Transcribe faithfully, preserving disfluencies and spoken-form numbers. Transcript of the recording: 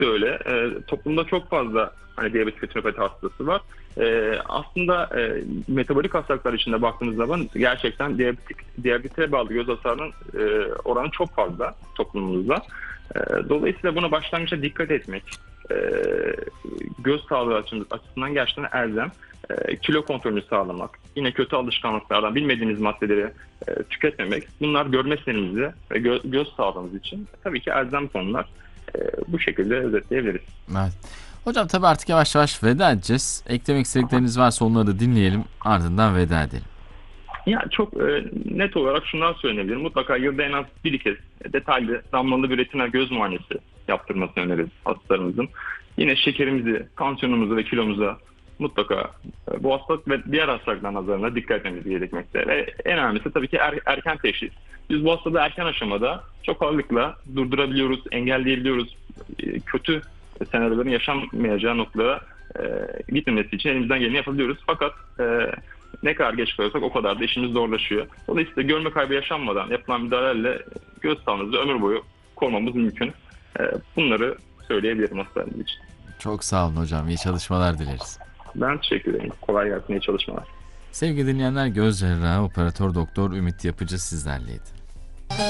de öyle. E, toplumda çok fazla hani diyabetik retinopati hastası var. E, aslında e, metabolik hastalıklar içinde baktığımız zaman gerçekten diyabetik, diyabete bağlı göz hasarının e, oranı çok fazla toplumumuzda. E, dolayısıyla buna başlangıçta dikkat etmek, e, göz sağlığı açısından gerçekten elzem. E, kilo kontrolünü sağlamak, yine kötü alışkanlıklardan bilmediğimiz maddeleri e, tüketmemek, bunlar görme senemizi ve gö- göz sağlığımız için tabii ki elzem konular. E, bu şekilde özetleyebiliriz. Evet. Hocam tabii artık yavaş yavaş veda edeceğiz. Eklemek istedikleriniz varsa onları da dinleyelim. Ardından veda edelim. Ya çok e, net olarak şundan söyleyebilirim. Mutlaka yılda en az bir kez detaylı damlalı bir retina göz muayenesi yaptırmasını öneririz hastalarımızın. Yine şekerimizi, tansiyonumuzu ve kilomuza mutlaka e, bu hastalık ve diğer hastalıklar nazarında dikkat etmemiz gerekmekte. Ve en önemlisi tabii ki er, erken teşhis. Biz bu hastalığı erken aşamada çok kolaylıkla durdurabiliyoruz, engelleyebiliyoruz. E, kötü senaryoların yaşanmayacağı noktada e, gitmemesi için elimizden geleni yapabiliyoruz. Fakat e, ne kadar geç kalırsak o kadar da işimiz zorlaşıyor. Dolayısıyla görme kaybı yaşanmadan yapılan müdahalelerle göz sağlığımızı ömür boyu korumamız mümkün. E, bunları söyleyebilirim hastalarımız için. Çok sağ olun hocam. İyi çalışmalar dileriz. Ben teşekkür ederim. Kolay gelsin, iyi çalışmalar. Sevgili dinleyenler, göz cerrahı operatör doktor Ümit Yapıcı sizlerleydi.